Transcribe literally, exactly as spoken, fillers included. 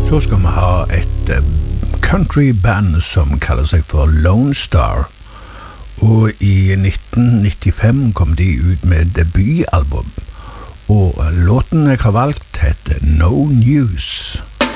Så skal vi ha et uh, countryband som kaller seg for Lone Star. Og i nitten nittifem kom de ut med debutalbum. Og låten jeg har valgt heter No News.